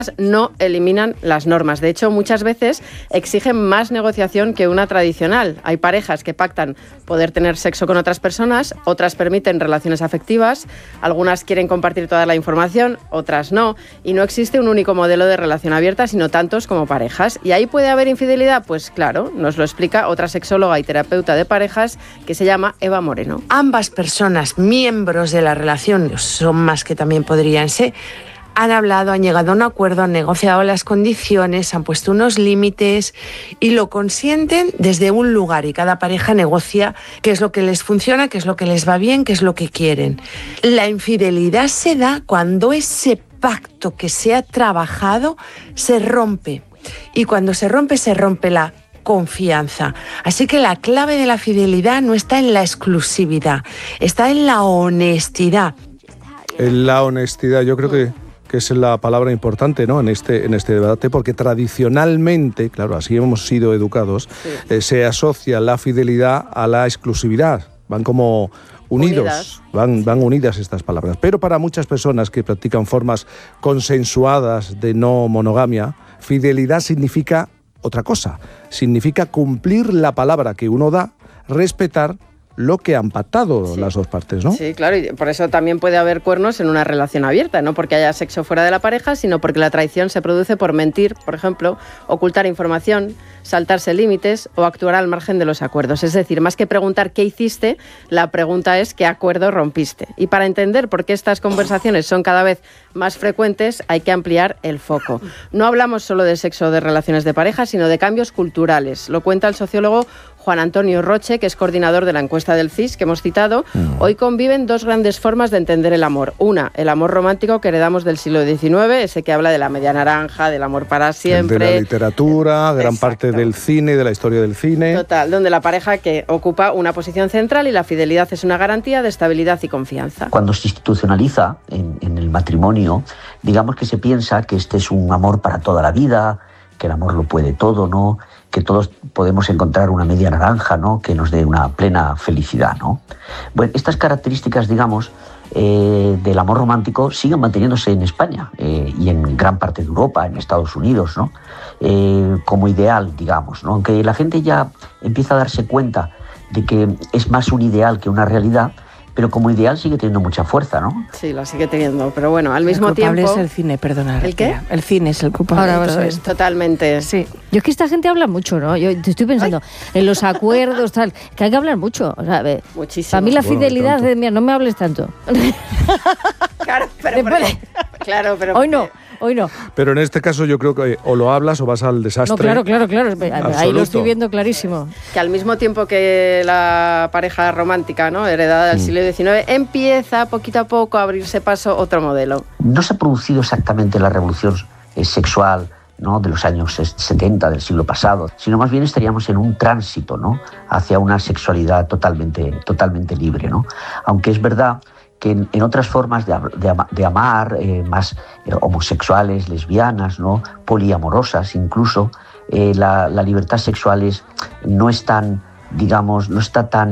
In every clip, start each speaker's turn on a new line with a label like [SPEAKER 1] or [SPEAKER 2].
[SPEAKER 1] no eliminan las normas. De hecho, muchas veces exigen más negociación que una tradicional. Hay parejas que pactan poder tener sexo con otras personas, otras permiten relaciones afectivas, algunas quieren compartir toda la información, otras no, y no existe un único modelo de relación abierta, sino tantos como parejas. ¿Y ahí puede haber infidelidad? Pues claro, nos lo explica otra sexóloga y terapeuta de parejas que se llama Eva Moreno.
[SPEAKER 2] Ambas personas, miembros de la relación, son más que también podrían ser, han hablado, han llegado a un acuerdo, han negociado las condiciones, han puesto unos límites y lo consienten desde un lugar, y cada pareja negocia qué es lo que les funciona, qué es lo que les va bien, qué es lo que quieren. La infidelidad se da cuando ese pacto que se ha trabajado se rompe, y cuando se rompe la confianza. Así que la clave de la fidelidad no está en la exclusividad, está en la honestidad.
[SPEAKER 3] En la honestidad, yo creo que es la palabra importante, ¿no?, en este debate, porque tradicionalmente, claro, así hemos sido educados, se asocia la fidelidad a la exclusividad. Van como unidos, van unidas estas palabras. Pero para muchas personas que practican formas consensuadas de no monogamia, fidelidad significa otra cosa. Significa cumplir la palabra que uno da, respetar lo que han pactado las dos partes, ¿no?
[SPEAKER 1] Sí, claro, y por eso también puede haber cuernos en una relación abierta, no porque haya sexo fuera de la pareja, sino porque la traición se produce por mentir, por ejemplo, ocultar información, saltarse límites o actuar al margen de los acuerdos. Es decir, más que preguntar qué hiciste, la pregunta es qué acuerdo rompiste. Y para entender por qué estas conversaciones son cada vez más frecuentes, hay que ampliar el foco. No hablamos solo de sexo o de relaciones de pareja, sino de cambios culturales. Lo cuenta el sociólogo Juan Antonio Roche, que es coordinador de la encuesta del CIS que hemos citado. Hoy conviven dos grandes formas de entender el amor. Una, el amor romántico que heredamos del siglo XIX, ese que habla de la media naranja, del amor para siempre.
[SPEAKER 3] De la literatura, gran parte del cine, de la historia del cine.
[SPEAKER 1] Total, donde la pareja que ocupa una posición central y la fidelidad es una garantía de estabilidad y confianza.
[SPEAKER 4] Cuando se institucionaliza en el matrimonio, digamos que se piensa que este es un amor para toda la vida, que el amor lo puede todo, ¿no?, que todos podemos encontrar una media naranja, ¿no?, que nos dé una plena felicidad, ¿no? Bueno, estas características, digamos, del amor romántico siguen manteniéndose en España y en gran parte de Europa, en Estados Unidos, ¿no?, como ideal, digamos, ¿no? Aunque la gente ya empieza a darse cuenta de que es más un ideal que una realidad, pero como ideal sigue teniendo mucha fuerza, ¿no?
[SPEAKER 1] Sí, lo sigue teniendo, pero bueno, al mismo tiempo...
[SPEAKER 2] El culpable es el cine, perdona.
[SPEAKER 1] ¿El qué?
[SPEAKER 2] El cine es el culpable.
[SPEAKER 1] Ahora eso es, totalmente.
[SPEAKER 5] Sí. Yo es que esta gente habla mucho, ¿no? Yo estoy pensando en los acuerdos, tal, que hay que hablar mucho. O sea,
[SPEAKER 1] muchísimo.
[SPEAKER 5] Para mí la fidelidad de... Mira, no me hables tanto.
[SPEAKER 1] Claro, pero...
[SPEAKER 5] Hoy no.
[SPEAKER 3] Pero en este caso yo creo que o lo hablas o vas al desastre.
[SPEAKER 5] No, claro. Ahí lo estoy viendo clarísimo.
[SPEAKER 1] Que al mismo tiempo que la pareja romántica, ¿no?, heredada del siglo XIX, empieza poquito a poco a abrirse paso otro modelo.
[SPEAKER 4] No se ha producido exactamente la revolución sexual, ¿no?, de los años 70 del siglo pasado, sino más bien estaríamos en un tránsito, ¿no?, hacia una sexualidad totalmente libre, ¿no? Aunque es verdad que en otras formas de amar, más homosexuales, lesbianas, ¿no?, poliamorosas incluso, la libertad sexual no es tan, digamos, no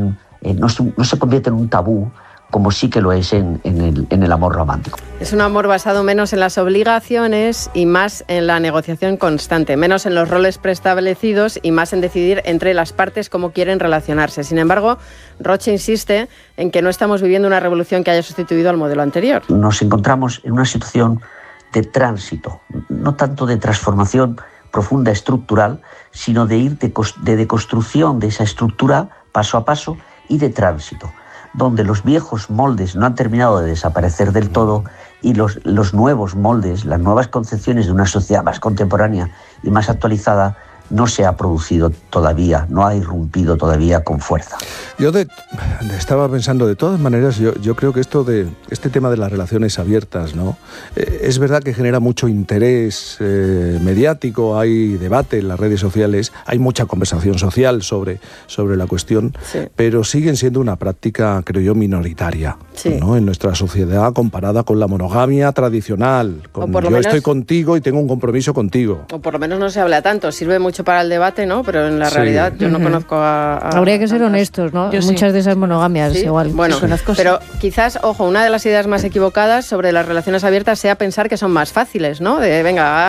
[SPEAKER 4] se convierte en un tabú como sí que lo es en el amor romántico.
[SPEAKER 1] Es un amor basado menos en las obligaciones y más en la negociación constante, menos en los roles preestablecidos y más en decidir entre las partes cómo quieren relacionarse. Sin embargo, Roche insiste en que no estamos viviendo una revolución que haya sustituido al modelo anterior.
[SPEAKER 4] Nos encontramos en una situación de tránsito, no tanto de transformación profunda estructural, sino de deconstrucción de esa estructura paso a paso y de tránsito, donde los viejos moldes no han terminado de desaparecer del todo y los nuevos moldes, las nuevas concepciones de una sociedad más contemporánea y más actualizada no se ha producido todavía, no ha irrumpido todavía con fuerza.
[SPEAKER 3] Yo estaba pensando, de todas maneras, yo creo que este tema de las relaciones abiertas, ¿no? Es verdad que genera mucho interés mediático, hay debate en las redes sociales, hay mucha conversación social sobre la cuestión, sí, pero siguen siendo una práctica, creo yo, minoritaria, sí, ¿no?, en nuestra sociedad comparada con la monogamia tradicional, estoy contigo y tengo un compromiso contigo.
[SPEAKER 1] O por lo menos no se habla tanto, sirve mucho mucho para el debate, ¿no? Pero en la realidad yo no conozco a
[SPEAKER 5] Habría que ser honestos, ¿no?
[SPEAKER 2] Yo
[SPEAKER 5] Muchas de esas monogamias
[SPEAKER 1] ¿Sí?
[SPEAKER 5] igual.
[SPEAKER 1] Bueno,
[SPEAKER 2] conozco,
[SPEAKER 1] pero quizás, ojo, una de las ideas más equivocadas sobre las relaciones abiertas sea pensar que son más fáciles, ¿no? De, venga,